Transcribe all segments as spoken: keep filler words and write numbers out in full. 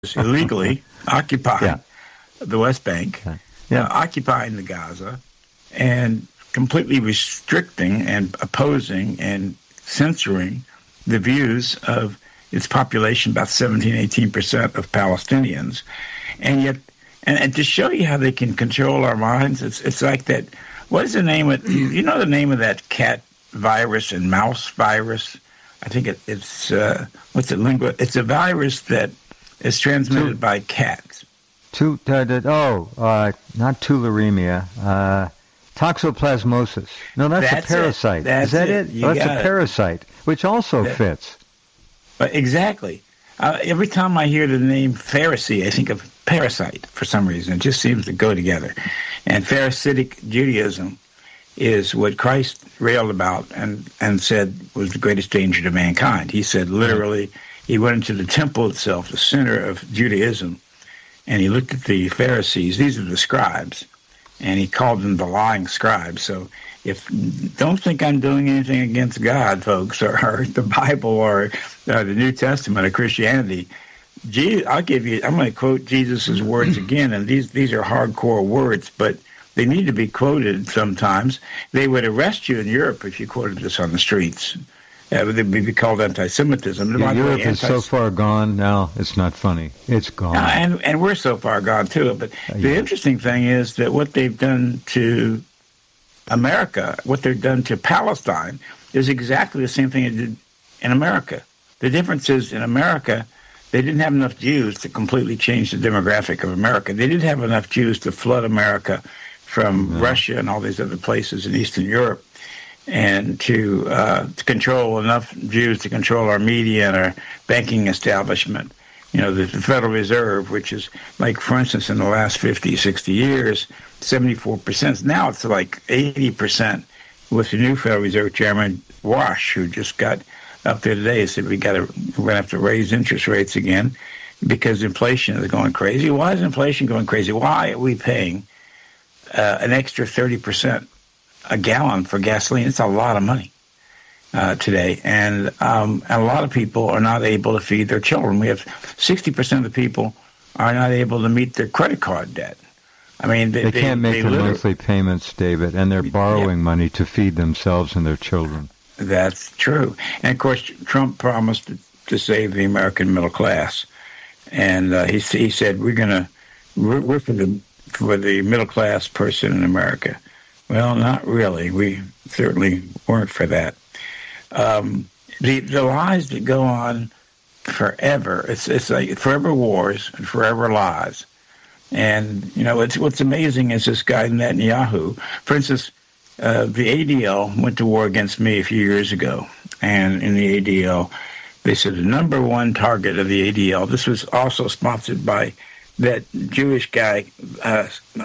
illegally occupying yeah. the West Bank, okay. yeah. uh, occupying the Gaza, and completely restricting and opposing and censoring the views of its population, about seventeen, eighteen percent of Palestinians. And yet, and, and to show you how they can control our minds, it's it's like that, what is the name of, you, you know the name of that cat virus and mouse virus? I think it, it's, uh, what's it, lingua? It's a virus that is transmitted by cats. Tu, uh, oh, uh, not tularemia, uh, toxoplasmosis. No, that's, that's a parasite. That's is that it? it? Oh, that's a parasite, it. which also that, fits. But exactly. Uh, every time I hear the name Pharisee, I think of parasite for some reason. It just seems to go together. And Pharisaic Judaism is what Christ railed about and, and said was the greatest danger to mankind. He said literally, he went into the temple itself, the center of Judaism, and he looked at the Pharisees. These are the scribes, and he called them the lying scribes. So if don't think I'm doing anything against God, folks, or, or the Bible, or uh, the New Testament, or Christianity. Jesus, I'll give you. I'm going to quote Jesus' words again, and these these are hardcore words, but they need to be quoted sometimes. They would arrest you in Europe if you quoted this on the streets. Uh, it would be called anti-Semitism. Yeah, Europe way, anti- is so far gone now, it's not funny. It's gone. Uh, and, and we're so far gone, too. But uh, the yeah. interesting thing is that what they've done to America, what they've done to Palestine, is exactly the same thing they did in America. The difference is in America, they didn't have enough Jews to completely change the demographic of America. They didn't have enough Jews to flood America from no. Russia and all these other places in Eastern Europe, and to uh, to control enough Jews to control our media and our banking establishment. You know, the, the Federal Reserve, which is like, for instance, in the last fifty, sixty years, seventy-four percent. Now it's like eighty percent with the new Federal Reserve Chairman, Wash, who just got up there today and said we got to, we're going to have to raise interest rates again because inflation is going crazy. Why is inflation going crazy? Why are we paying uh, an extra thirty percent a gallon for gasoline? It's a lot of money uh, today. And, um, and a lot of people are not able to feed their children. We have sixty percent of the people are not able to meet their credit card debt. I mean, they, they can't they, make they their monthly payments, David, and they're borrowing yeah. money to feed themselves and their children. That's true. And, of course, Trump promised to, to save the American middle class. And uh, he, he said, we're going to, we're, we're for the, for the middle class person in America. Well, not really. We certainly weren't for that. Um, the, the lies that go on forever, it's, it's like forever wars and forever lies. And, you know, it's, what's amazing is this guy Netanyahu, for instance, Uh, the A D L went to war against me a few years ago, and in the A D L, they said the number one target of the A D L, this was also sponsored by that Jewish guy, uh,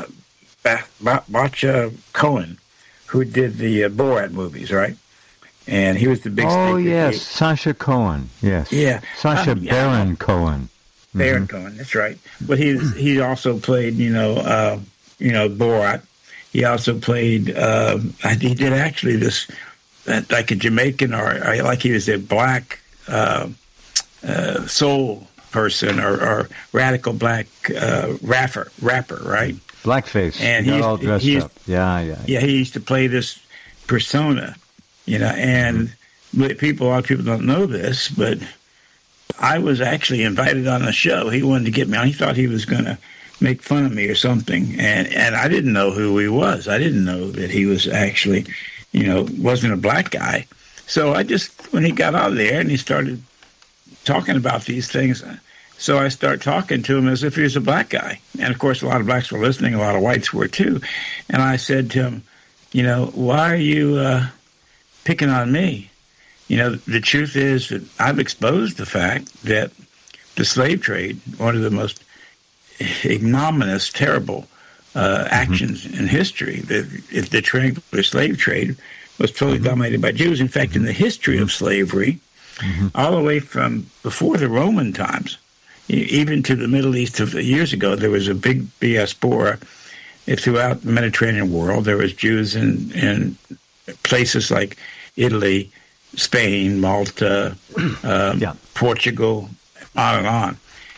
Bacha Cohen, who did the uh, Borat movies, right? And he was the big... Oh, yes, Sacha Cohen, yes. Yeah. Sacha um, yeah. Baron Cohen. Baron Mm-hmm. Cohen, that's right. But he he also played, you know, uh, you know, Borat. He also played, uh, he did actually this, uh, like a Jamaican or, or like he was a black uh, uh, soul person or, or radical black uh, rapper, rapper, right? Blackface. And he he got all dressed he up. Yeah, yeah, yeah. Yeah, he used to play this persona, you know, and mm-hmm. people, a lot of people don't know this, but I was actually invited on the show. He wanted to get me on. He thought he was going to make fun of me or something, and and I didn't know who he was. I didn't know that he was actually, you know, wasn't a black guy. So I just, when he got out of there and he started talking about these things, so I started talking to him as if he was a black guy. And of course, a lot of blacks were listening, a lot of whites were too. And I said to him, you know, why are you uh, picking on me? You know, the truth is that I've exposed the fact that the slave trade, one of the most ignominious, terrible uh, actions mm-hmm. in history. The, if the triangular slave trade was totally mm-hmm. dominated by Jews. In fact, in the history of slavery, mm-hmm. all the way from before the Roman times, even to the Middle East of years ago, there was a big diaspora throughout the Mediterranean world. There was Jews in, in places like Italy, Spain, Malta, um, yeah. Portugal, on and on.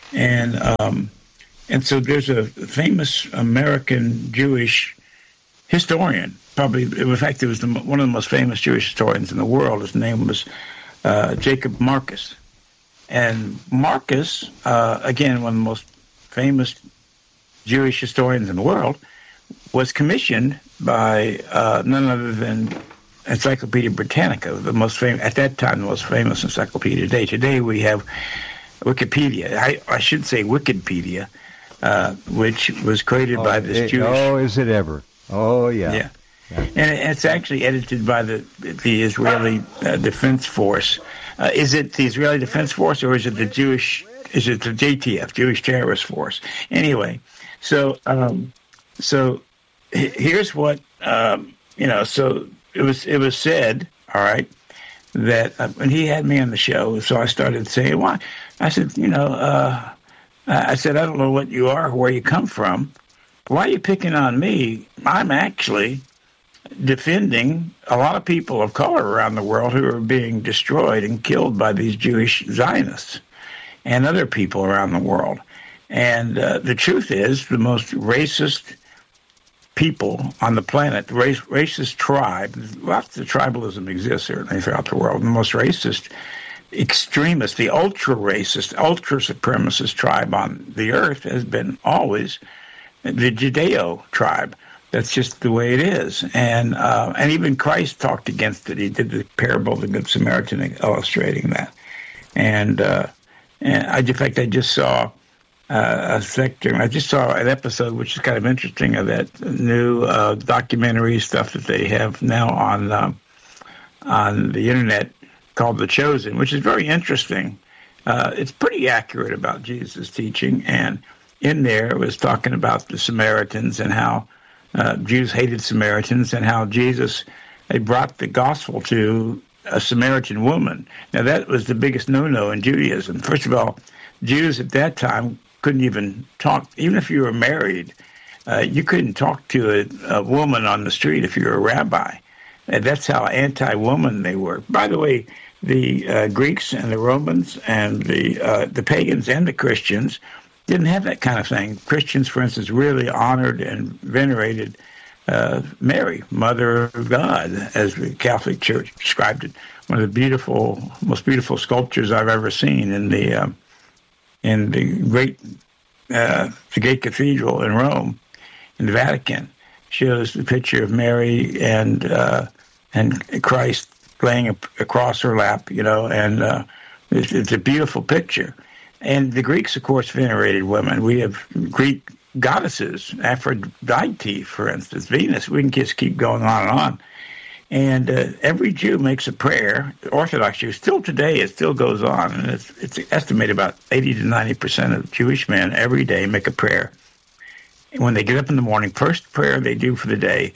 and um, and so there's a famous American Jewish historian. Probably, in fact, it was the, one of the most famous Jewish historians in the world. His name was uh, Jacob Marcus. And Marcus, uh, again, one of the most famous Jewish historians in the world, was commissioned by uh, none other than Encyclopedia Britannica, the most famous, at that time, the most famous encyclopedia today. Today we have Wikipedia. I, I should say Wikipedia, uh, which was created oh, by this it, Jewish... Oh, is it ever? Oh, yeah. Yeah. yeah. And it's actually edited by the the Israeli uh, Defense Force. Uh, is it the Israeli Defense Force, or is it the Jewish, is it the J T F, Jewish Terrorist Force? Anyway, so um, so here's what, um, you know, so it was, it was said, all right, that uh, when he had me on the show, so I started saying, why? I said, you know, uh, I said, I don't know what you are, where you come from. Why are you picking on me? I'm actually defending a lot of people of color around the world who are being destroyed and killed by these Jewish Zionists and other people around the world. And uh, the truth is, the most racist people on the planet, the race, racist tribe, lots of tribalism exists certainly throughout the world, the most racist, extremist, the ultra-racist, ultra-supremacist tribe on the earth has been always the Judeo tribe. That's just the way it is. And uh, and even Christ talked against it. He did the parable of the Good Samaritan illustrating that. And, uh, and I, in fact, I just saw uh, a sector, I just saw an episode, which is kind of interesting, of that new uh, documentary stuff that they have now on, uh, on the internet called The Chosen, which is very interesting. Uh, it's pretty accurate about Jesus' teaching. And in there, it was talking about the Samaritans and how Uh, Jews hated Samaritans, and how Jesus, they brought the gospel to a Samaritan woman. Now, that was the biggest no-no in Judaism. First of all, Jews at that time couldn't even talk, even if you were married, uh, you couldn't talk to a, a woman on the street if you were a rabbi. And that's how anti-woman they were. By the way, the uh, Greeks and the Romans and the uh, the pagans and the Christians didn't have that kind of thing. Christians, for instance, really honored and venerated uh, Mary, Mother of God, as the Catholic Church described it. One of the beautiful, most beautiful sculptures I've ever seen in the uh, in the great uh, the Great Cathedral in Rome, in the Vatican, shows the picture of Mary and uh, and Christ laying across her lap. You know, and uh, it's, it's a beautiful picture. And the Greeks, of course, venerated women. We have Greek goddesses, Aphrodite, for instance, Venus. We can just keep going on and on. And uh, every Jew makes a prayer. The Orthodox Jews, still today, it still goes on. And it's, it's estimated about eighty to ninety percent of Jewish men every day make a prayer. And when they get up in the morning, first prayer they do for the day,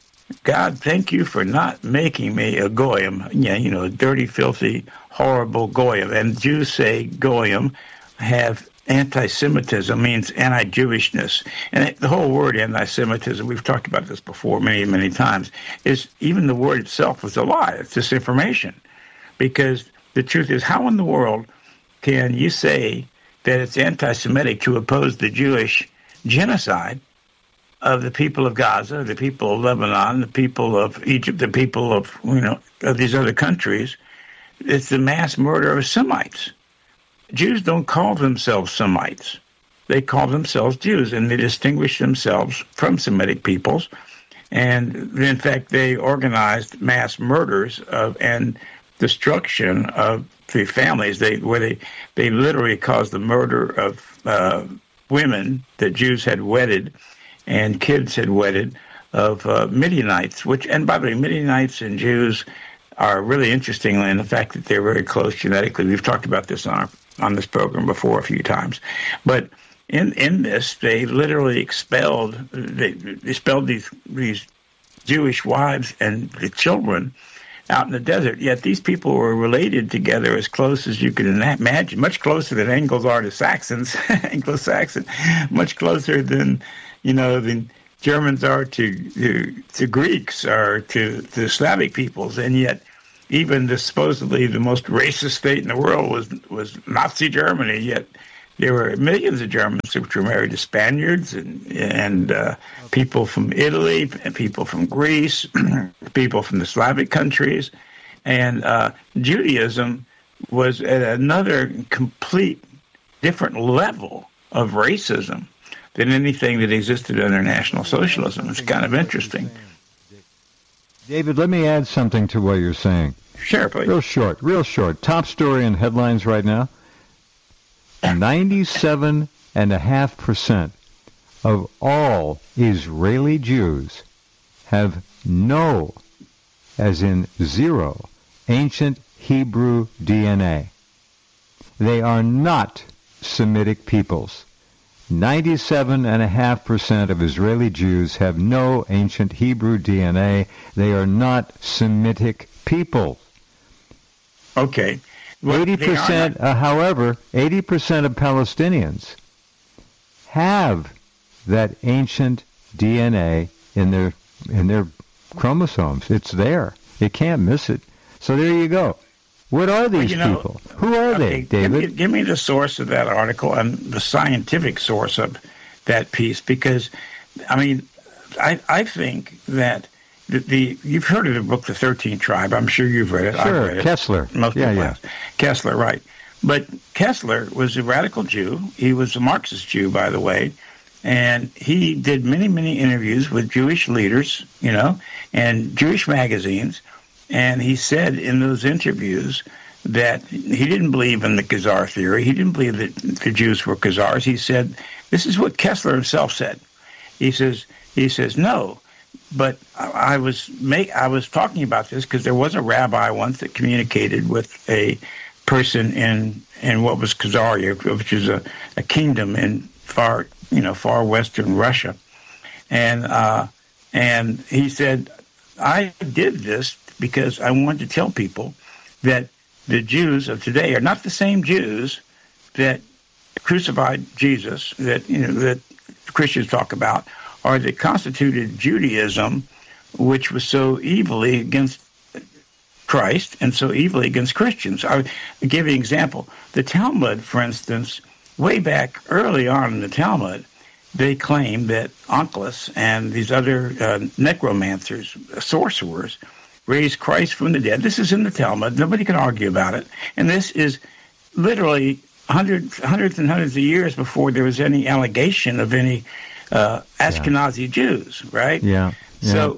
God, thank you for not making me a goyim, yeah, you know, dirty, filthy, horrible goyim. And Jews say goyim have anti-Semitism, means anti-Jewishness. And the whole word anti-Semitism, we've talked about this before many, many times, is even the word itself is a lie. It's disinformation. Because the truth is, how in the world can you say that it's anti-Semitic to oppose the Jewish genocide of the people of Gaza, the people of Lebanon, the people of Egypt, the people of, you know, of these other countries? It's the mass murder of Semites. Jews don't call themselves Semites. They call themselves Jews, and they distinguish themselves from Semitic peoples. And in fact, they organized mass murders of and destruction of the families. They where they they literally caused the murder of uh, women that Jews had wedded and kids had wedded of uh, Midianites. Which, and by the way, Midianites and Jews are really interesting in the fact that they're very close genetically. We've talked about this on our, on this program before a few times. But in in this, they literally expelled they expelled these these Jewish wives and the children out in the desert. Yet these people were related together as close as you can imagine, much closer than Angles are to Saxons, Anglo-Saxon, much closer than, you know, than Germans are to, to to Greeks or to, to Slavic peoples. And yet even the supposedly the most racist state in the world was was Nazi Germany, yet there were millions of Germans which were married to Spaniards and and uh, people from Italy, and people from Greece, people from the Slavic countries, and uh, Judaism was at another complete different level of racism than anything that existed under National Socialism. It's kind of interesting. David, let me add something to what you're saying. Sure, please. Real short, real short. Top story in headlines right now. ninety-seven point five percent of all Israeli Jews have no, as in zero, ancient Hebrew D N A. They are not Semitic peoples. ninety-seven point five percent of Israeli Jews have no ancient Hebrew D N A. They are not Semitic people. Okay. Well, eighty percent, uh, however, eighty percent of Palestinians have that ancient D N A in their in their chromosomes. It's there. You can't miss it. So there you go. What are these well, you know, people? Who are okay, they, David? Give me, give me the source of that article and the scientific source of that piece, because, I mean, I I think that the, the you've heard of the book The thirteenth Tribe. I'm sure you've read it. Sure, I've read it. Kessler. Most yeah, people yeah. have. Kessler, right. But Kessler was a radical Jew. He was a Marxist Jew, by the way. And he did many, many interviews with Jewish leaders, you know, and Jewish magazines. And he said in those interviews that he didn't believe in the Khazar theory. He didn't believe that the Jews were Khazars. He said, this is what Kessler himself said. He says, he says, no, but I was make I was talking about this because there was a rabbi once that communicated with a person in in what was Khazaria, which is a, a kingdom in far you know far western Russia, and uh, and he said, I did this because I wanted to tell people that the Jews of today are not the same Jews that crucified Jesus, that you know that Christians talk about, or that constituted Judaism, which was so evilly against Christ and so evilly against Christians. I'll give you an example. The Talmud, for instance, way back early on in the Talmud, they claimed that Onkelos and these other uh, necromancers, sorcerers, raised Christ from the dead. This is in the Talmud. Nobody can argue about it. And this is literally hundreds, hundreds and hundreds of years before there was any allegation of any uh, Ashkenazi yeah. Jews, right? Yeah. yeah. So,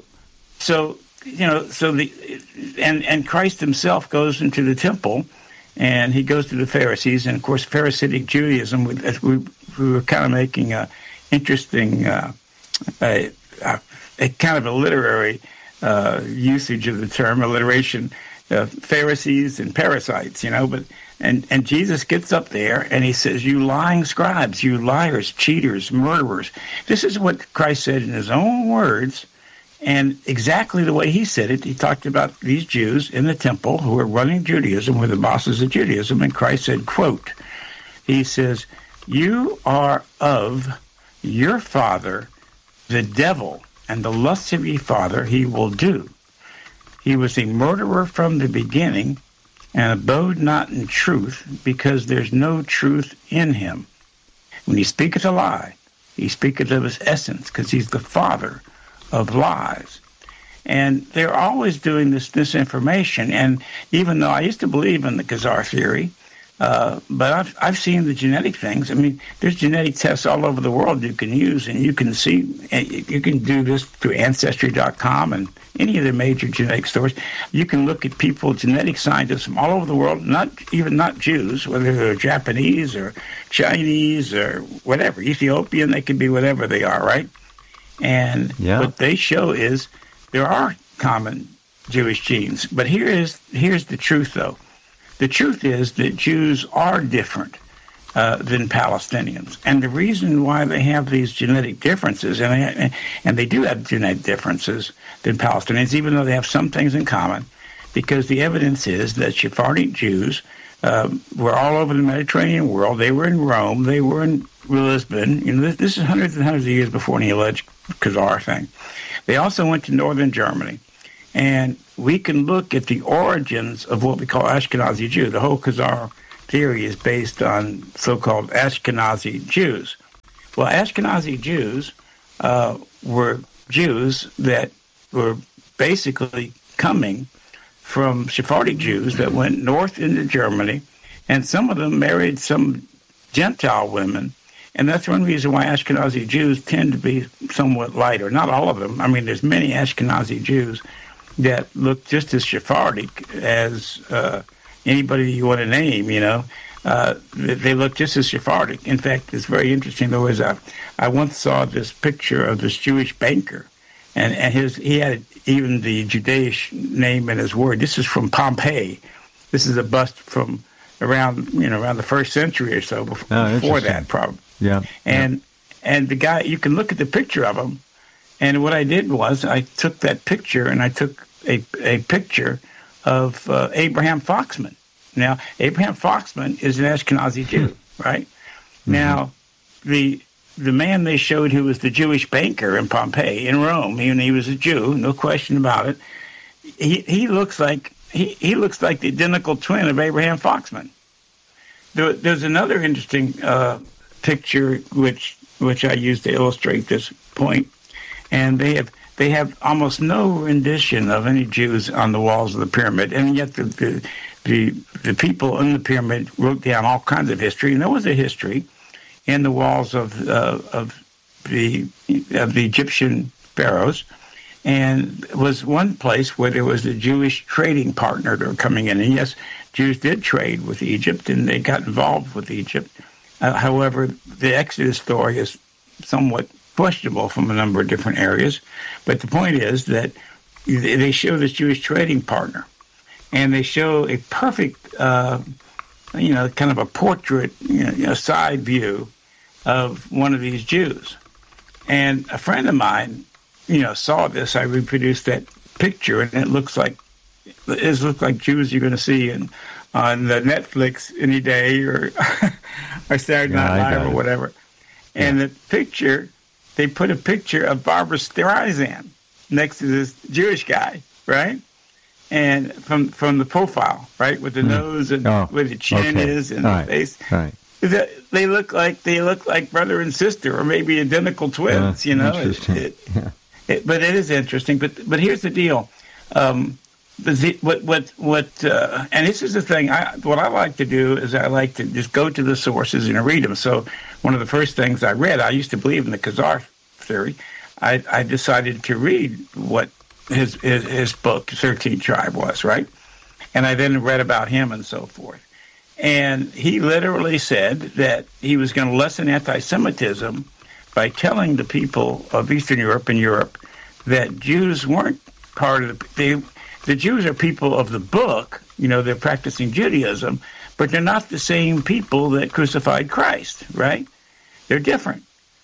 so you know, so the and and Christ himself goes into the temple, and he goes to the Pharisees, and of course, Pharisaic Judaism. We, we were kind of making a interesting, uh, a, a, a kind of a literary uh, usage of the term alliteration, uh, Pharisees and parasites, you know. But and and Jesus gets up there and he says, "You lying scribes, you liars, cheaters, murderers." This is what Christ said in his own words. And exactly the way he said it, he talked about these Jews in the temple who were running Judaism, were the bosses of Judaism, and Christ said, quote, he says, "You are of your father, the devil, and the lusts of your father he will do. He was a murderer from the beginning, and abode not in truth, because there's no truth in him. When he speaketh a lie, he speaketh of his essence, because he's the father of lies." And they're always doing this disinformation. And even though I used to believe in the Khazar theory, uh, but I've I've seen the genetic things. I mean, there's genetic tests all over the world you can use, and you can see, you can do this through Ancestry dot com and any of the major genetic stores. You can look at people, genetic scientists from all over the world, not even not Jews, whether they're Japanese or Chinese or whatever, Ethiopian, they could be whatever they are, right? And yeah. what they show is there are common Jewish genes. But here is here's the truth, though. The truth is that Jews are different uh, than Palestinians. And the reason why they have these genetic differences, and they, and they do have genetic differences than Palestinians, even though they have some things in common, because the evidence is that Sephardic Jews uh, were all over the Mediterranean world. They were in Rome. They were in Lisbon. You know, this, this is hundreds and hundreds of years before any alleged Khazar thing. They also went to northern Germany. And we can look at the origins of what we call Ashkenazi Jew, the whole Khazar theory is based on so-called Ashkenazi Jews. Well, Ashkenazi Jews uh, were Jews that were basically coming from Sephardic Jews that went north into Germany, and some of them married some Gentile women. And that's one reason why Ashkenazi Jews tend to be somewhat lighter. Not all of them. I mean, there's many Ashkenazi Jews that look just as Sephardic as uh, anybody you want to name, you know. Uh, they look just as Sephardic. In fact, it's very interesting. There was a, I once saw this picture of this Jewish banker, and, and his he had even the Judaish name in his word. This is from Pompeii. This is a bust from around, you know, around the first century or so before, oh, before that, probably. Yeah. And yeah. and the guy, you can look at the picture of him, and what I did was I took that picture and I took a a picture of uh, Abraham Foxman. Now, Abraham Foxman is an Ashkenazi Jew, right? Mm-hmm. Now, the the man they showed who was the Jewish banker in Pompeii, in Rome, he, he was a Jew, no question about it. He he looks like he, he looks like the identical twin of Abraham Foxman. There, there's another interesting uh, picture which which I used to illustrate this point, and they have they have almost no rendition of any Jews on the walls of the pyramid, and yet the the the, the people in the pyramid wrote down all kinds of history, and there was a history in the walls of uh, of the of the Egyptian pharaohs, and it was one place where there was a Jewish trading partner that were coming in, and yes, Jews did trade with Egypt, and they got involved with Egypt. Uh, however, the Exodus story is somewhat questionable from a number of different areas. But the point is that they show this Jewish trading partner, and they show a perfect, uh, you know, kind of a portrait, you know, a side view of one of these Jews. And a friend of mine, you know, saw this. I reproduced that picture, and it looks like it looks like Jews you're going to see in on the Netflix any day, or or Saturday Night yeah, Live or whatever. Yeah. And the picture, they put a picture of Barbra Streisand next to this Jewish guy, right? And from from the profile, right, with the mm. nose and oh, where the chin okay. is and All the face. Right. They look like they look like brother and sister, or maybe identical twins. Yeah, you know, interesting. It, it, yeah. it, but it is interesting. But but here's the deal. Um, the, what what what? Uh, and this is the thing. I, what I like to do is I like to just go to the sources and read them. So one of the first things I read, I used to believe in the Khazar theory. I, I decided to read what his, his his book, thirteenth Tribe, was, right? And I then read about him and so forth. And he literally said that he was going to lessen anti-Semitism by telling the people of Eastern Europe and Europe that Jews weren't part of the... They, the Jews are people of the book, you know, they're practicing Judaism, but they're not the same people that crucified Christ, right? They're different.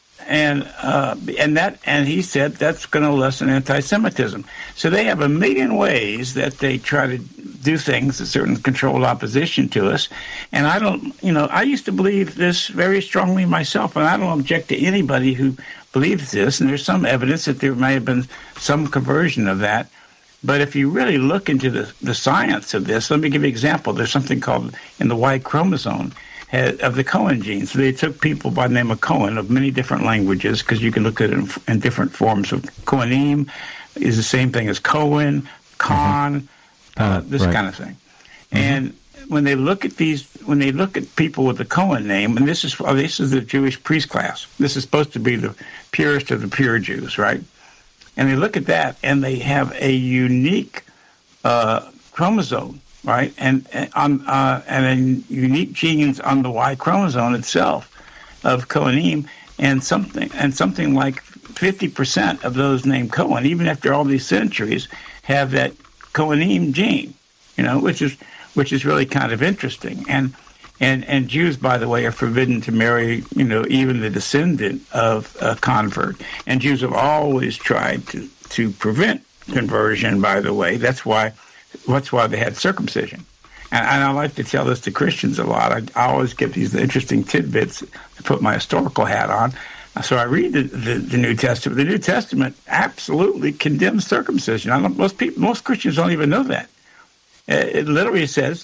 And uh, and that and he said that's going to lessen anti-Semitism. So they have a million ways that they try to do things, a certain controlled opposition to us. And I don't, you know, I used to believe this very strongly myself, and I don't object to anybody who believes this. And there's some evidence that there may have been some conversion of that. But if you really look into the, the science of this, let me give you an example. There's something called in the Y chromosome of the Cohen genes. So they took people by the name of Cohen of many different languages, because you can look at it in, in different forms. Of Cohenim is the same thing as Cohen, Khan, mm-hmm. uh, this right. kind of thing. Mm-hmm. And when they look at these, when they look at people with the Cohen name, and this is oh, this is the Jewish priest class. This is supposed to be the purest of the pure Jews, right? And they look at that, and they have a unique uh, chromosome, right? And, and on uh, and a unique genes on the Y chromosome itself of Cohenim, and something and something like fifty percent of those named Cohen, even after all these centuries, have that Cohenim gene, you know, which is which is really kind of interesting. And and and Jews, by the way, are forbidden to marry, you know, even the descendant of a convert. And Jews have always tried to to prevent conversion. By the way, that's why. That's why they had circumcision. And, and I like to tell this to Christians a lot. I, I always get these interesting tidbits to put my historical hat on. So I read the, the, the New Testament. The New Testament absolutely condemns circumcision. I don't, most people, most Christians don't even know that. It, it literally says,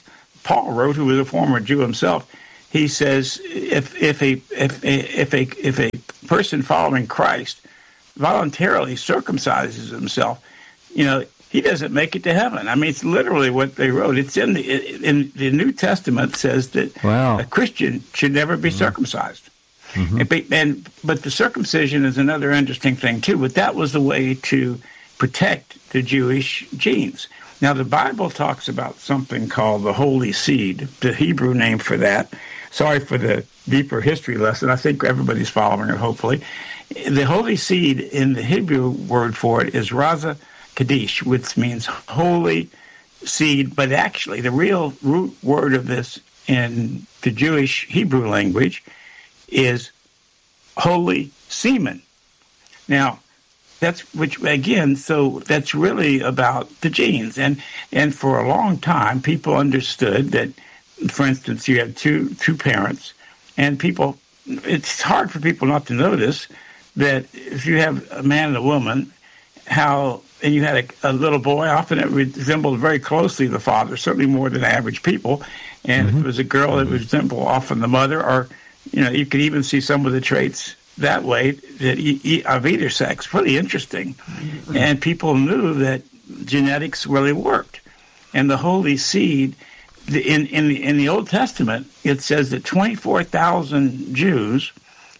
Paul wrote, who was a former Jew himself. He says if if a if a, if a if a person following Christ voluntarily circumcises himself, you know, he doesn't make it to heaven. I mean, it's literally what they wrote. It's in the in the New Testament says that wow. a Christian should never be mm-hmm. circumcised. Mm-hmm. And, and but the circumcision is another interesting thing too. But that was the way to protect the Jewish genes. Now, the Bible talks about something called the Holy Seed, the Hebrew name for that. Sorry for the deeper history lesson. I think everybody's following it, hopefully. The Holy Seed in the Hebrew word for it is Raza Kadesh, which means holy seed. But actually, the real root word of this in the Jewish Hebrew language is holy semen. Now, that's which again, so that's really about the genes. And and for a long time, people understood that, for instance, you have two two parents, and people, it's hard for people not to notice that if you have a man and a woman, how, and you had a, a little boy, often it resembled very closely the father, certainly more than average people. And mm-hmm. if it was a girl, it would resemble often the mother, or, you know, you could even see some of the traits that way that e- e- of either sex. Pretty interesting. And people knew that genetics really worked. And the Holy Seed, the, in, in, the, in the Old Testament, it says that twenty-four thousand Jews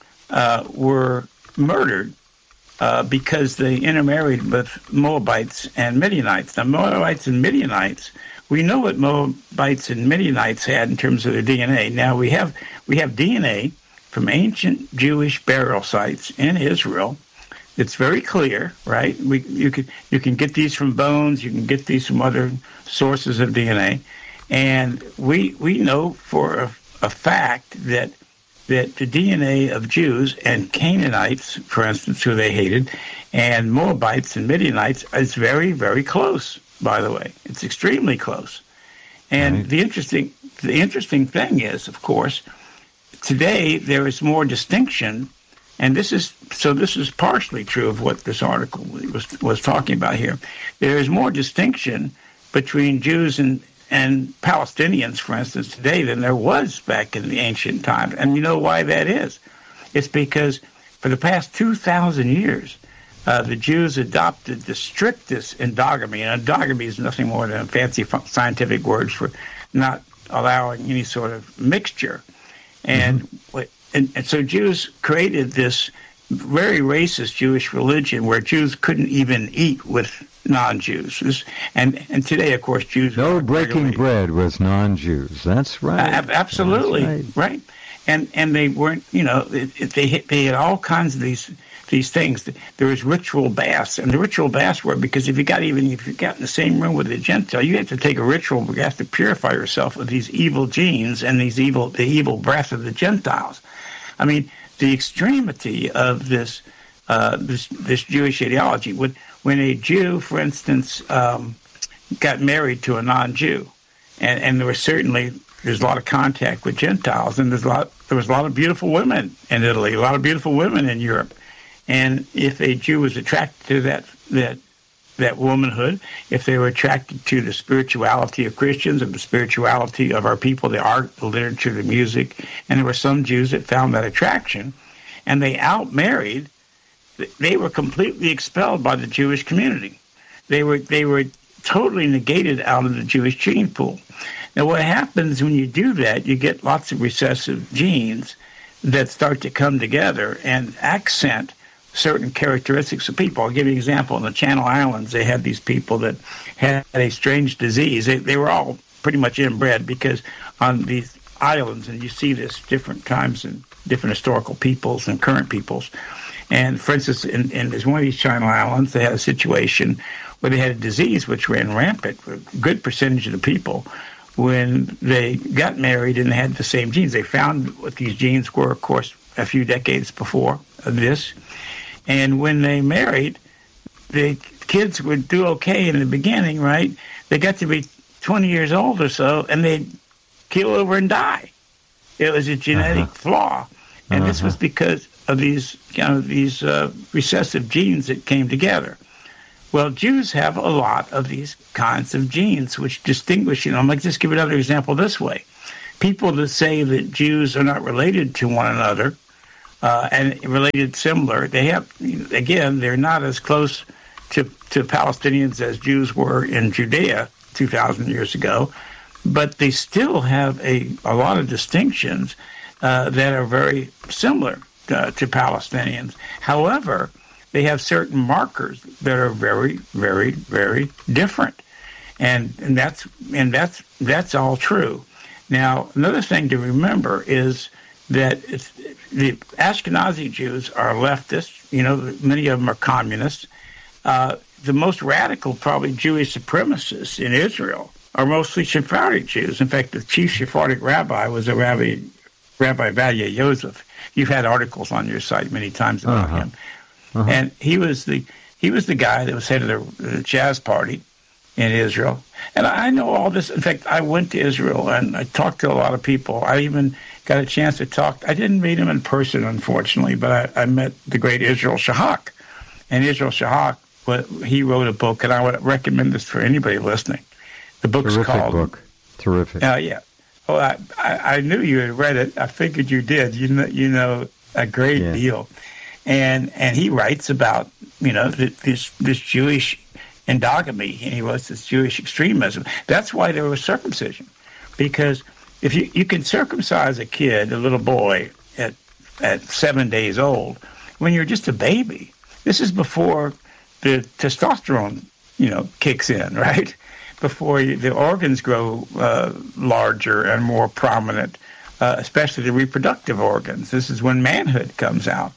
uh, were murdered uh, because they intermarried with Moabites and Midianites. Now, Moabites and Midianites, we know what Moabites and Midianites had in terms of their D N A. Now, we have we have D N A from ancient Jewish burial sites in Israel. It's very clear, right? We you can you can get these from bones, you can get these from other sources of D N A, and we we know for a, a fact that that the D N A of Jews and Canaanites, for instance, who they hated, and Moabites and Midianites is very, very close. By the way, it's extremely close. And right. the interesting the interesting thing is, of course, today there is more distinction, and this is so. This is partially true of what this article was was talking about here. There is more distinction between Jews and and Palestinians, for instance, today than there was back in the ancient times. And you know why that is? It's because for the past two thousand years, uh, the Jews adopted the strictest endogamy. And endogamy is nothing more than a fancy scientific word for not allowing any sort of mixture. And, mm-hmm. and and so Jews created this very racist Jewish religion where Jews couldn't even eat with non-Jews. And and today, of course, Jews no breaking bread with non-Jews. That's right. Uh, absolutely That's right. right. And and they weren't, you know, they they they had all kinds of these these things. There was ritual baths, and the ritual baths were because if you got even if you got in the same room with a Gentile, you had to take a ritual bath to purify yourself of these evil genes and these evil the evil breath of the Gentiles. I mean, the extremity of this uh, this this Jewish ideology. When when a Jew, for instance, um, got married to a non-Jew, and and there was certainly there's a lot of contact with Gentiles, and there's a lot there was a lot of beautiful women in Italy, a lot of beautiful women in Europe. And if a Jew was attracted to that that that womanhood, if they were attracted to the spirituality of Christians and the spirituality of our people, the art, the literature, the music, and there were some Jews that found that attraction, and they outmarried, they were completely expelled by the Jewish community. They were they were totally negated out of the Jewish gene pool. Now, what happens when you do that, you get lots of recessive genes that start to come together and accent certain characteristics of people. I'll give you an example. In the Channel Islands, they had these people that had a strange disease. They, they were all pretty much inbred because on these islands, and you see this different times in different historical peoples and current peoples. And, for instance, in, in one of these Channel Islands, they had a situation where they had a disease which ran rampant for a good percentage of the people when they got married and they had the same genes. They found what these genes were, of course, a few decades before this. And when they married, the kids would do okay in the beginning, right? They got to be twenty years old or so, and they'd keel over and die. It was a genetic uh-huh. flaw. And uh-huh. this was because of these, you know, these uh, recessive genes that came together. Well, Jews have a lot of these kinds of genes which distinguish, you know, I'm like, just give another example this way. People that say that Jews are not related to one another uh, and related similar, they have, again, they're not as close to, to Palestinians as Jews were in Judea two thousand years ago, but they still have a, a lot of distinctions uh, that are very similar uh, to Palestinians. However, they have certain markers that are very, very, very different, and and that's and that's that's all true. Now, another thing to remember is that it's, the Ashkenazi Jews are leftists. You know, many of them are communists. Uh, the most radical, probably Jewish supremacists in Israel, are mostly Sephardic Jews. In fact, the chief Sephardic rabbi was a rabbi, Rabbi Vadia Yosef. You've had articles on your site many times about uh-huh. him. Uh-huh. And he was the he was the guy that was head of the, the Jazz Party in Israel. And I know all this. In fact, I went to Israel and I talked to a lot of people. I even got a chance to talk. I didn't meet him in person, unfortunately, but I, I met the great Israel Shahak. And Israel Shahak, he wrote a book, and I would recommend this for anybody listening. The book's Terrific called... book. Terrific. Uh, yeah. Oh, I, I, I knew you had read it. I figured you did. You know, you know a great yeah. deal. And and he writes about, you know, this this Jewish endogamy, and he was this Jewish extremism. That's why there was circumcision, because if you, you can circumcise a kid, a little boy, at at seven days old, when you're just a baby. This is before the testosterone, you know, kicks in, right? Before you, the organs grow uh, larger and more prominent, uh, especially the reproductive organs. This is when manhood comes out.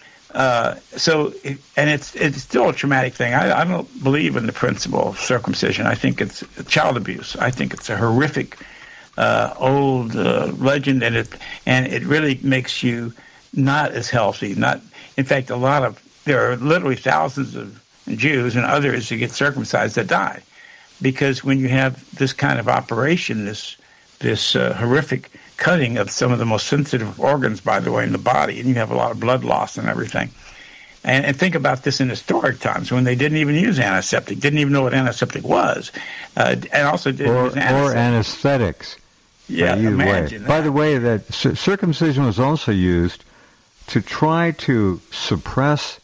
Uh, so, and it's it's still a traumatic thing. I, I don't believe in the principle of circumcision. I think it's child abuse. I think it's a horrific uh, old uh, legend, and it and it really makes you not as healthy. Not, in fact, a lot of there are literally thousands of Jews and others who get circumcised that die, because when you have this kind of operation, this this uh, horrific cutting of some of the most sensitive organs, by the way, in the body, and you have a lot of blood loss and everything. And, and think about this in historic times when they didn't even use antiseptic, didn't even know what antiseptic was, uh, and also didn't or, use antiseptic. Or anesthetics. Yeah, imagine that. By the way, that c- circumcision was also used to try to suppress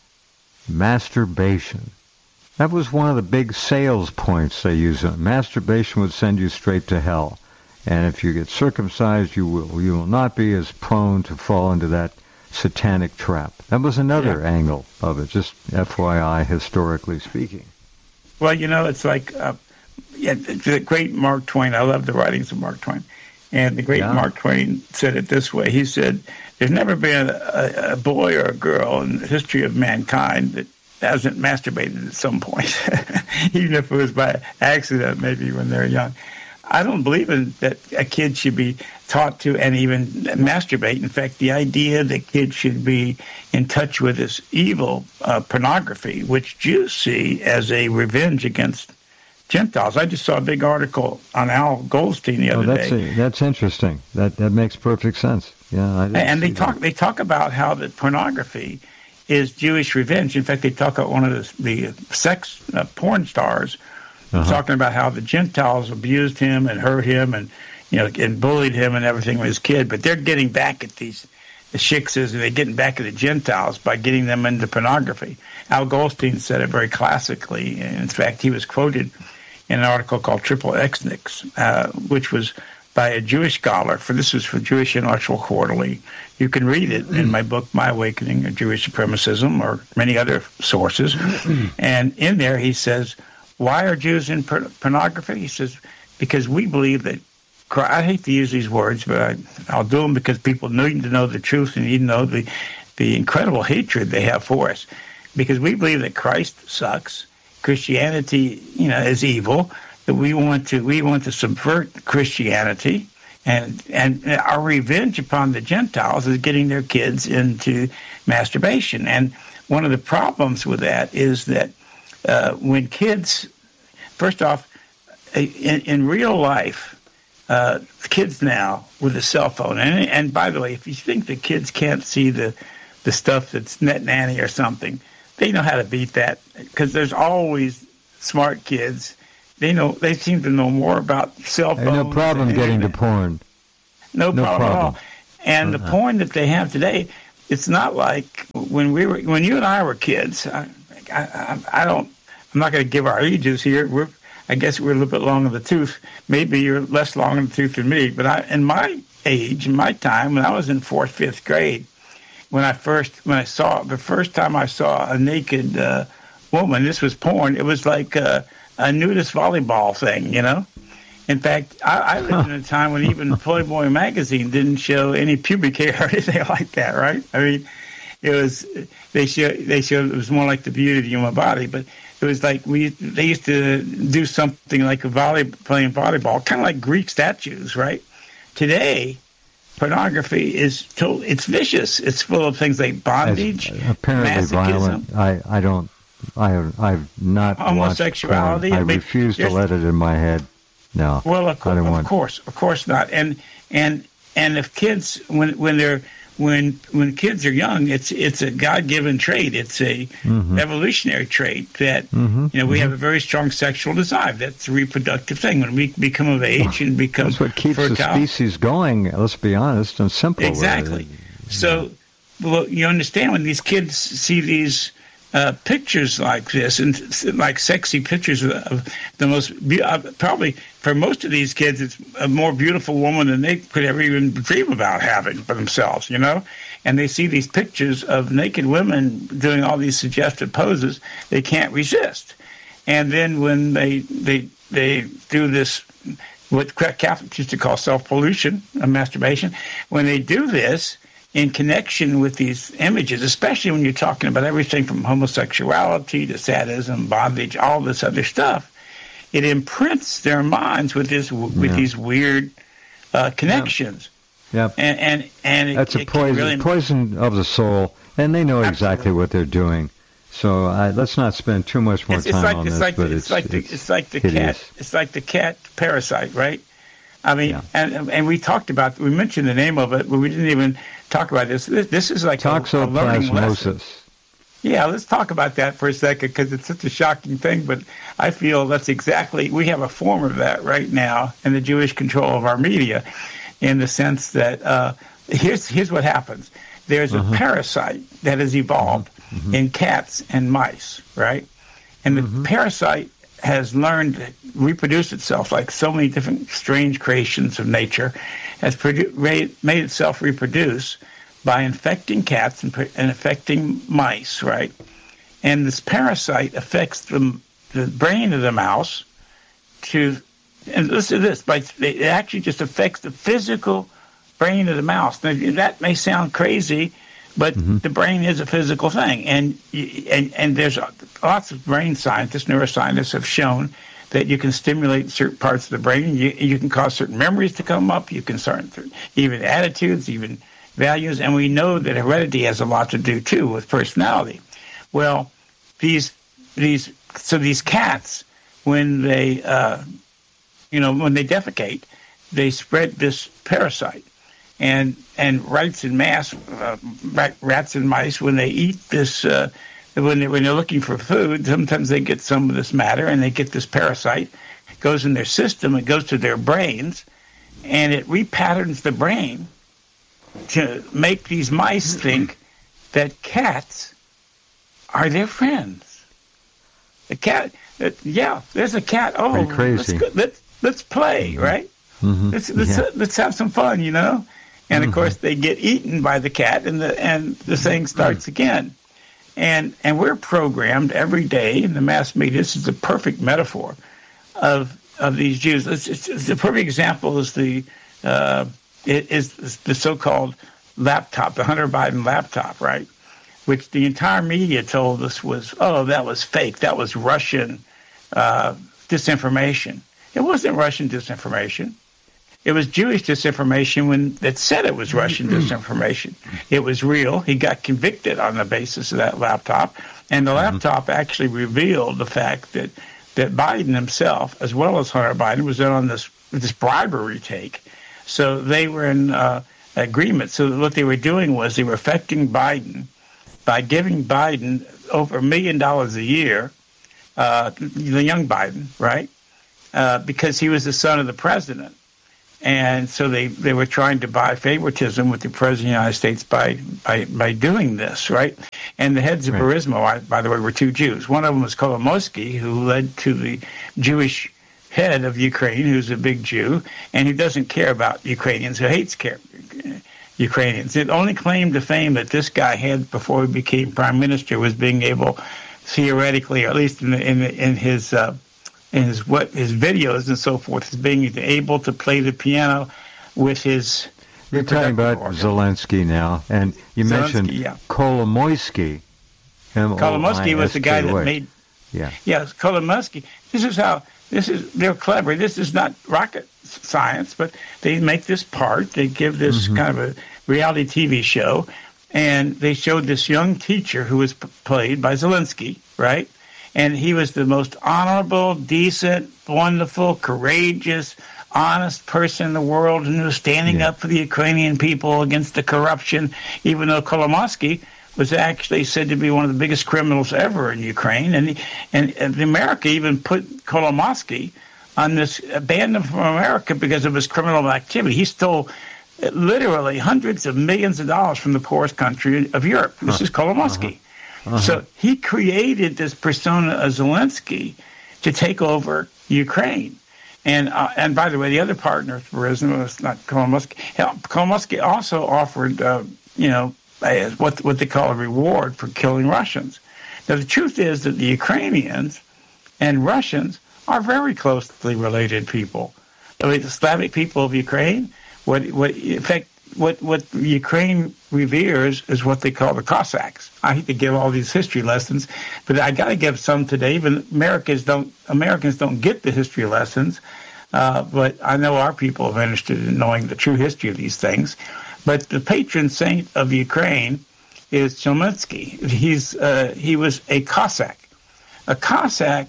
masturbation. That was one of the big sales points they used. Masturbation would send you straight to hell. And if you get circumcised, you will you will not be as prone to fall into that satanic trap. That was another yeah. angle of it, just F Y I, historically speaking. Well, you know, it's like uh, yeah, the great Mark Twain. I love the writings of Mark Twain. And the great yeah. Mark Twain said it this way. He said, there's never been a, a boy or a girl in the history of mankind that hasn't masturbated at some point, even if it was by accident, maybe when they're young. I don't believe in that a kid should be taught to and even masturbate. In fact, the idea that kids should be in touch with this evil uh, pornography, which Jews see as a revenge against Gentiles. I just saw a big article on Al Goldstein the other oh, that's day. A, that's interesting. That that makes perfect sense. Yeah, I didn't and they see talk that. they talk about how the pornography is Jewish revenge. In fact, they talk about one of the, the sex uh, porn stars. Uh-huh. Talking about how the Gentiles abused him and hurt him and, you know, and bullied him and everything when he was a kid. But they're getting back at these the shiksas, and they're getting back at the Gentiles by getting them into pornography. Al Goldstein said it very classically. In fact, he was quoted in an article called Triple Xniks, uh, which was by a Jewish scholar. For this was for Jewish Intellectual Quarterly. You can read it in my book, My Awakening of Jewish Supremacism, or many other sources. And in there he says, why are Jews in pornography? He says, because we believe that, I hate to use these words, but I, I'll do them because people need to know the truth and need to know the, the incredible hatred they have for us. Because we believe that Christ sucks, Christianity, you know, is evil, that we want to we want to subvert Christianity, and and our revenge upon the Gentiles is getting their kids into masturbation. And one of the problems with that is that Uh, when kids, first off, in, in real life, uh, kids now with a cell phone, and, and by the way, if you think the kids can't see the, the stuff that's Net Nanny or something, they know how to beat that because there's always smart kids. They know they seem to know more about cell phones. Hey, no problem getting to porn. No, no problem, problem at all. And uh-huh. the porn that they have today, it's not like when we were when you and I were kids. I, I, I don't. I'm not going to give our ages here. We're I guess we're a little bit long in the tooth. Maybe you're less long in the tooth than me. But I, in my age, in my time, when I was in fourth, fifth grade, when I first when I saw the first time I saw a naked uh, woman, this was porn. It was like a, a nudist volleyball thing, you know. In fact, I, I lived in a time when even Playboy magazine didn't show any pubic hair or anything like that, right? I mean, it was they showed they showed it was more like the beauty of the human body, but it was like we they used to do something like a volley playing volleyball, kind of like Greek statues, right? Today, pornography is total, it's vicious. It's full of things like bondage, As apparently masochism. Violent. I I don't I I've not homosexuality. Watched porn. I mean, refuse to let it in my head. No. Well, of, co- I don't of want... course, of course not. And and and if kids when when they're when when kids are young, it's it's a God-given trait. It's a mm-hmm. evolutionary trait that mm-hmm. you know we mm-hmm. have a very strong sexual desire. That's a reproductive thing. When we become of age and become that's what keeps fertile, the species going. Let's be honest and simple. Exactly. So, well, you understand when these kids see these uh, pictures like this and like sexy pictures of the most uh, probably for most of these kids, it's a more beautiful woman than they could ever even dream about having for themselves, you know? And they see these pictures of naked women doing all these suggestive poses, they can't resist. And then when they they they do this, what Catholics used to call self-pollution, uh, masturbation, when they do this in connection with these images, especially when you're talking about everything from homosexuality to sadism, bondage, all this other stuff, it imprints their minds with this with yeah. these weird uh, connections. Yep. And and and it, that's a it poison, really... poison of the soul, and they know exactly Absolutely. What they're doing. So uh, let's not spend too much more it's, time it's like, on it's this. Like but the, it's, it's like the it's, it's like the hideous. cat. It's like the cat parasite, right? I mean, yeah. and and we talked about we mentioned the name of it, but we didn't even talk about this. This, this is like a, a learning lesson. Yeah, let's talk about that for a second because it's such a shocking thing. But I feel that's exactly we have a form of that right now in the Jewish control of our media, in the sense that uh, here's here's what happens. There's uh-huh. a parasite that has evolved mm-hmm. in cats and mice, right? And the mm-hmm. parasite has learned to reproduce itself like so many different strange creations of nature, has produ- made itself reproduce by infecting cats and, and infecting mice, right? And this parasite affects the, the brain of the mouse to, and listen to this, by, it actually just affects the physical brain of the mouse. Now, that may sound crazy, but mm-hmm. the brain is a physical thing. And, and, and there's lots of brain scientists, neuroscientists have shown that you can stimulate certain parts of the brain. You, you can cause certain memories to come up. You can start even attitudes, even values, and we know that heredity has a lot to do too with personality. Well, these these so these cats, when they uh, you know when they defecate, they spread this parasite, and and rats and mass uh, rats and mice when they eat this uh, when they when they're looking for food, sometimes they get some of this matter and they get this parasite. It goes in their system, it goes to their brains, and it repatterns the brain to make these mice think that cats are their friends. The cat, uh, yeah, there's a cat. Oh, Pretty crazy. Let's, let's let's play, right? Mm-hmm. Let's let's, yeah. uh, let's have some fun, you know. And mm-hmm. of course, they get eaten by the cat, and the and the thing starts mm-hmm. again. And and we're programmed every day in the mass media. This is a perfect metaphor of of these Jews. It's, it's, it's the perfect example is the. Uh, It is the so-called laptop, the Hunter Biden laptop, right? Which the entire media told us was, oh, that was fake. That was Russian uh, disinformation. It wasn't Russian disinformation. It was Jewish disinformation when that said it was Russian disinformation. It was real. He got convicted on the basis of that laptop. And the mm-hmm. laptop actually revealed the fact that, that Biden himself, as well as Hunter Biden, was in on this, this bribery take. So they were in uh, agreement. So what they were doing was they were affecting Biden by giving Biden over a million dollars a year, uh, the young Biden, right? Uh, because he was the son of the president. And so they, they were trying to buy favoritism with the president of the United States by, by, by doing this, right? And the heads of right. Burisma, by the way, were two Jews. One of them was Kolomoisky, who led to the Jewish head of Ukraine, who's a big Jew, and he doesn't care about Ukrainians, who hates care, Ukrainians. The only claim to fame that this guy had before he became prime minister was being able, theoretically, or at least in, the, in, the, in his... Uh, in his what his videos and so forth, is being able to play the piano with his. You're talking about organ. Zelensky now, and you Zelensky, mentioned yeah. Kolomoisky. Kolomoisky was the guy that made. Yeah. Yes, Kolomoisky. This is how. This is they're clever. This is not rocket science, but they make this part. They give this mm-hmm. kind of a reality T V show, and they showed this young teacher who was p- played by Zelensky, right? And he was the most honorable, decent, wonderful, courageous, honest person in the world, and was standing yeah. up for the Ukrainian people against the corruption, even though Kolomoisky was actually said to be one of the biggest criminals ever in Ukraine. And, he, and, and America even put Kolomoisky on this, banned him from America because of his criminal activity. He stole literally hundreds of millions of dollars from the poorest country of Europe. This huh. is Kolomoisky. Uh-huh. Uh-huh. So he created this persona of Zelensky to take over Ukraine. And uh, and by the way, the other partner of Burisma was not Kolomoisky. Kolomoisky also offered, uh, you know, a, what what they call a reward for killing Russians. Now, the truth is that the Ukrainians and Russians are very closely related people. I mean, the Slavic people of Ukraine, what what in fact, what what Ukraine reveres is what they call the Cossacks. I hate to give all these history lessons, but I got to give some today. Even Americans don't Americans don't get the history lessons, uh, but I know our people are interested in knowing the true history of these things. But the patron saint of Ukraine is Zelensky. He's uh, he was a Cossack. A Cossack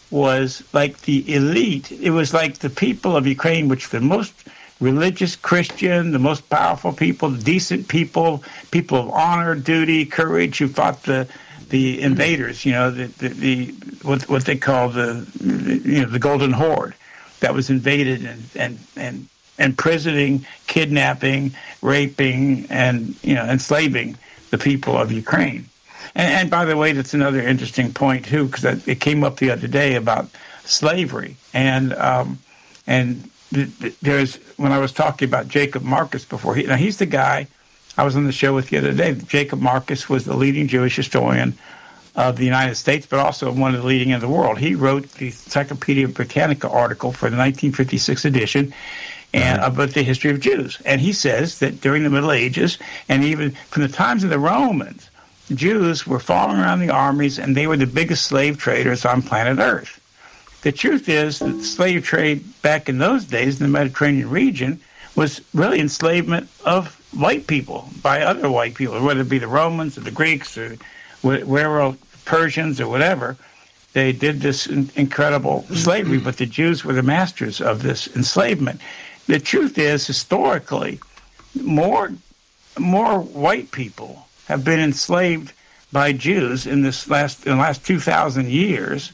was like the elite. It was like the people of Ukraine, which the most religious, Christian, the most powerful people, the decent people, people of honor, duty, courage, who fought the the invaders. You know, the the, the what what they call the, the you know the Golden Horde that was invaded and and and imprisoning, kidnapping, raping, and you know enslaving the people of Ukraine. And, and by the way, that's another interesting point too, because it came up the other day about slavery and um, and. There's when I was talking about Jacob Marcus before. He, now he's the guy I was on the show with the other day. Jacob Marcus was the leading Jewish historian of the United States, but also one of the leading in the world. He wrote the Encyclopedia Britannica article for the nineteen fifty-six edition, and about the history of Jews. And he says that during the Middle Ages, and even from the times of the Romans, Jews were following around the armies, and they were the biggest slave traders on planet Earth. The truth is that the slave trade back in those days in the Mediterranean region was really enslavement of white people by other white people, whether it be the Romans or the Greeks or wherever, Persians or whatever. They did this incredible slavery, but the Jews were the masters of this enslavement. The truth is, historically, more more white people have been enslaved by Jews in this last in the last two thousand years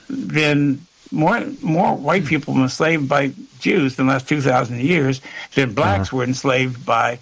than more more white people were enslaved by Jews in the last two thousand years than blacks uh-huh. were enslaved by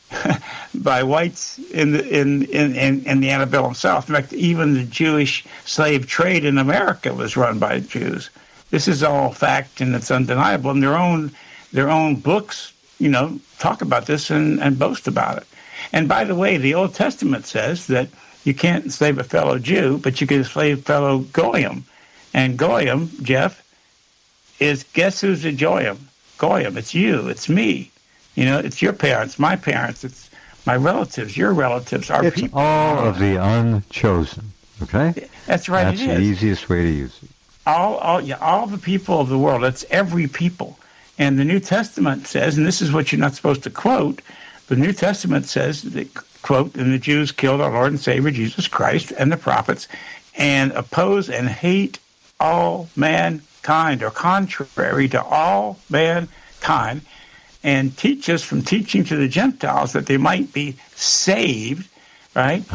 by whites in the in, in, in, in the antebellum South. In fact, even the Jewish slave trade in America was run by Jews. This is all fact, and it's undeniable. And their own their own books, you know, talk about this and, and boast about it. And by the way, the Old Testament says that you can't enslave a fellow Jew, but you can enslave a fellow Goyim. And Goyim, Jeff, is guess who's a Goyim? Goyim, it's you, it's me. You know, it's your parents, my parents, it's my relatives, your relatives, our it's people. It's all of the unchosen, okay? That's right, That's it is. That's the easiest way to use it. All, all, yeah, all the people of the world, that's every people. And the New Testament says, and this is what you're not supposed to quote, the New Testament says, that, quote, and the Jews killed our Lord and Savior Jesus Christ and the prophets and oppose and hate all mankind, or contrary to all mankind, and teach us from teaching to the Gentiles that they might be saved, right? Huh.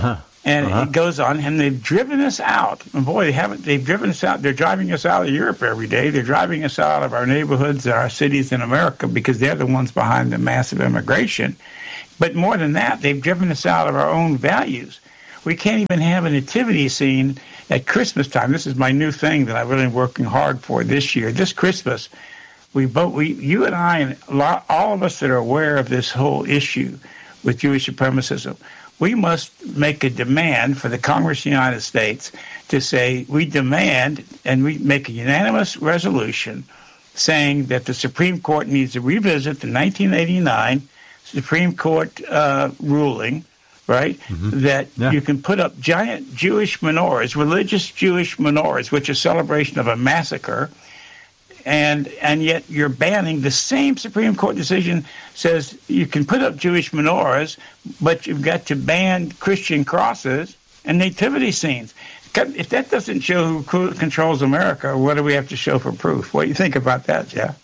And uh-huh. it goes on, and they've driven us out. And boy, they haven't. They've driven us out. They're driving us out of Europe every day. They're driving us out of our neighborhoods, our cities in America, because they're the ones behind the massive immigration. But more than that, they've driven us out of our own values. We can't even have a nativity scene at Christmas time. This is my new thing that I'm really working hard for this year. This Christmas, we both, we, you and I, and a lot, all of us that are aware of this whole issue with Jewish supremacism, we must make a demand for the Congress of the United States to say we demand, and we make a unanimous resolution saying that the Supreme Court needs to revisit the nineteen eighty-nine Supreme Court uh, ruling, right, mm-hmm. that yeah. you can put up giant Jewish menorahs, religious Jewish menorahs, which is a celebration of a massacre, and and yet you're banning. The same Supreme Court decision says you can put up Jewish menorahs, but you've got to ban Christian crosses and nativity scenes. If that doesn't show who controls America, what do we have to show for proof? What do you think about that, Jeff?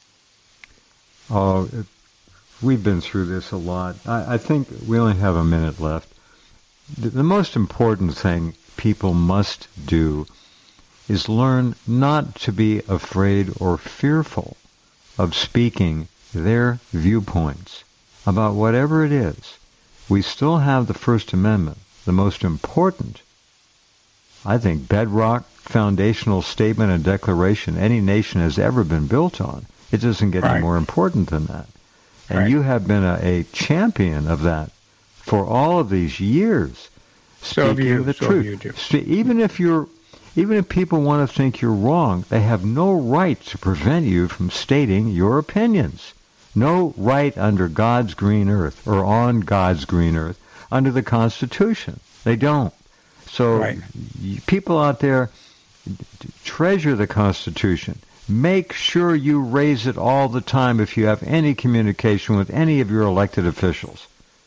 Oh, we've been through this a lot. I, I think we only have a minute left. The, the most important thing people must do is learn not to be afraid or fearful of speaking their viewpoints about whatever it is. We still have the First Amendment, the most important, I think, bedrock, foundational statement and declaration any nation has ever been built on. It doesn't get right. any more important than that. And right. you have been a, a champion of that for all of these years, so speaking you, the so truth. Even if you're Even if people want to think you're wrong, they have no right to prevent you from stating your opinions. No right under God's green earth or on God's green earth under the Constitution. They don't. So right. people out there, treasure the Constitution. Make sure you raise it all the time if you have any communication with any of your elected officials.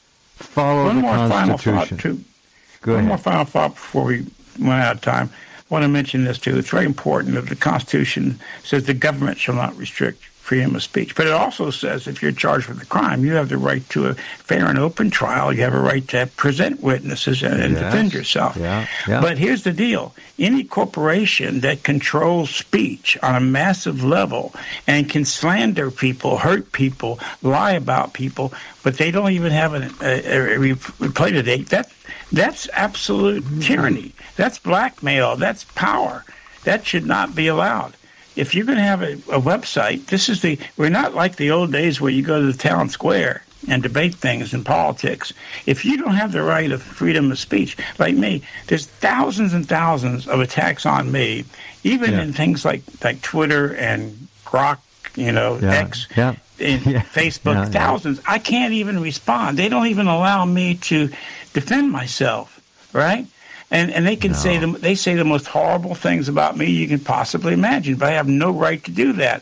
Follow One the more Constitution. Final thought, too. Go One ahead. more final thought before we run out of time. I want to mention this, too. It's very important that the Constitution says the government shall not restrict freedom of speech. But it also says if you're charged with a crime, you have the right to a fair and open trial. You have a right to present witnesses and, and yes. defend yourself. Yeah. Yeah. But here's the deal. Any corporation that controls speech on a massive level and can slander people, hurt people, lie about people, but they don't even have a, a, a replay date, that, that's absolute mm-hmm. tyranny. That's blackmail. That's power. That should not be allowed. If you're going to have a, a website, this is the, we're not like the old days where you go to the town square and debate things in politics. If you don't have the right of freedom of speech, like me, there's thousands and thousands of attacks on me, even yeah. in things like, like Twitter and Grok, you know, yeah. X, yeah. in yeah. Facebook, yeah, thousands. Yeah. I can't even respond. They don't even allow me to defend myself, right? And and they can no. say the, they say the most horrible things about me you can possibly imagine, but I have no right to do that.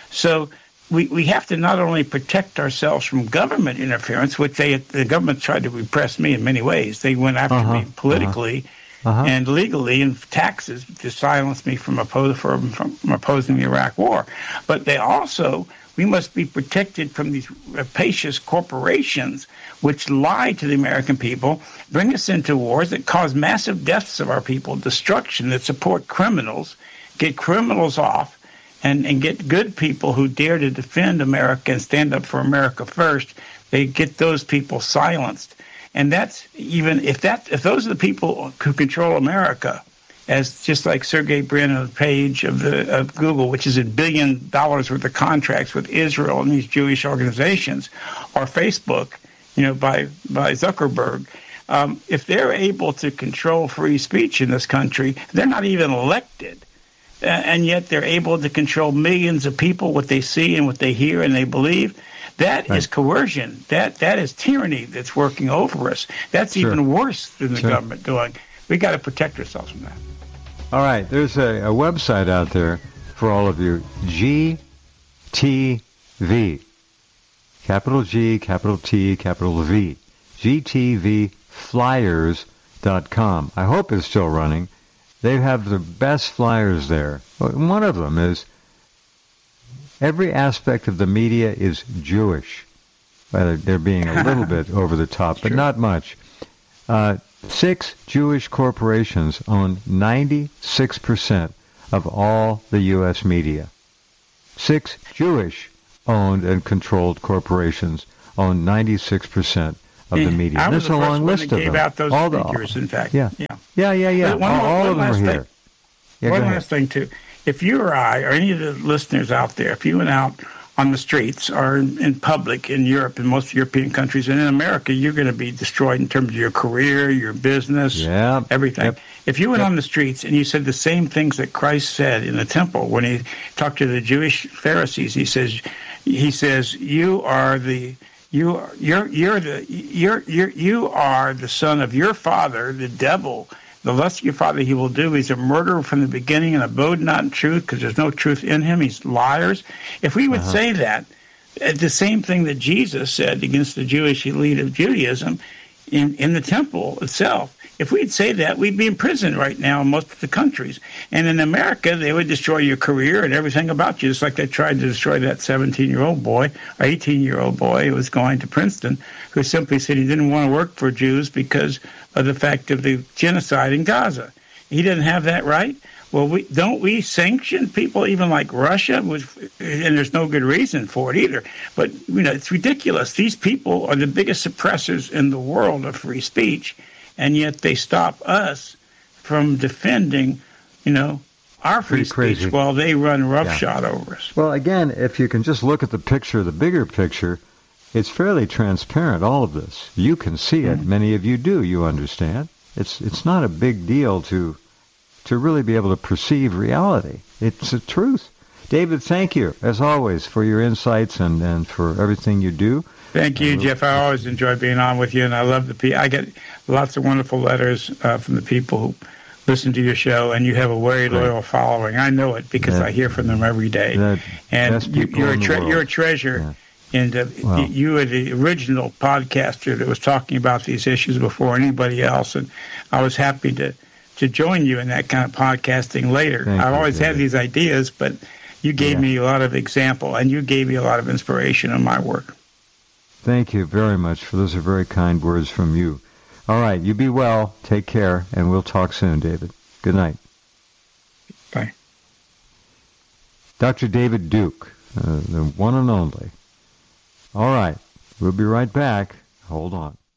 So we, we have to not only protect ourselves from government interference, which they the government tried to repress me in many ways. They went after uh-huh. me politically uh-huh. Uh-huh. and legally in taxes to silence me from, oppose, from, from, from opposing the Iraq War. But they also, we must be protected from these rapacious corporations which lie to the American people, bring us into wars that cause massive deaths of our people, destruction, that support criminals, get criminals off, and, and get good people who dare to defend America and stand up for America first. They get those people silenced. And that's even, if that if those are the people who control America, as just like Sergey Brin on the page of, the, of Google, which is a billion dollars worth of contracts with Israel and these Jewish organizations, or Facebook, you know, by by Zuckerberg, um, if they're able to control free speech in this country, they're not even elected, uh, and yet they're able to control millions of people, what they see and what they hear and they believe. That right. is coercion. That that is tyranny that's working over us. That's sure. even worse than the sure. government doing. We got to protect ourselves from that. All right, there's a, a website out there for all of you, G T V. Capital G, capital T, capital V. G T V flyers dot com. I hope it's still running. They have the best flyers there. One of them is every aspect of the media is Jewish. Well, they're being a little bit over the top, but sure. not much. Uh, Six Jewish corporations own ninety-six percent of all the U S media. Six Jewish-owned and controlled corporations own ninety-six percent of the media. I was There's the a first long one list that of gave them. out those all the, figures, in fact. Yeah, yeah, yeah, yeah. yeah. One, all all one of them are thing. here. Yeah, one go last ahead. thing, too. If you or I, or any of the listeners out there, if you went out on the streets or in public in Europe and most European countries and in America, you're going to be destroyed in terms of your career, your business, yeah. everything. Yep. If you went yep. on the streets and you said the same things that Christ said in the temple when he talked to the Jewish Pharisees, he says, he says, you are the you are you're you're the you're you're you are the son of your father, the devil. The lust of your father he will do. He's a murderer from the beginning and abode not in truth because there's no truth in him. He's liars. If we would uh-huh. say that, the same thing that Jesus said against the Jewish elite of Judaism in, in the temple itself, if we'd say that, we'd be in prison right now in most of the countries. And in America, they would destroy your career and everything about you, just like they tried to destroy that seventeen-year-old boy or eighteen-year-old boy who was going to Princeton, who simply said he didn't want to work for Jews because of the fact of the genocide in Gaza. He didn't have that right. Well, we don't we sanction people even like Russia, which, and there's no good reason for it either. But you know, it's ridiculous. These people are the biggest suppressors in the world of free speech, and yet they stop us from defending, you know, our free Pretty speech crazy. while they run roughshod yeah. over us. Well, again, if you can just look at the picture, the bigger picture, it's fairly transparent, all of this. You can see it. Mm-hmm. Many of you do, you understand. It's it's not a big deal to to really be able to perceive reality. It's the truth. David, thank you, as always, for your insights and, and for everything you do. Thank you, uh, Jeff. I always enjoy being on with you, and I love the people. I get lots of wonderful letters uh, from the people who listen to your show, and you have a very loyal right. following. I know it because that, I hear from them every day. That, and you, you're, a tre- you're a treasure. Yeah. And uh, wow. you were the original podcaster that was talking about these issues before anybody else, and I was happy to, to join you in that kind of podcasting later. Thank I've you, always David. had these ideas, but you gave yeah. me a lot of example, and you gave me a lot of inspiration in my work. Thank you very much. For those are very kind words from you. All right, you be well, take care, and we'll talk soon, David. Good night. Bye. Doctor David Duke, uh, the one and only. All right, we'll be right back. Hold on.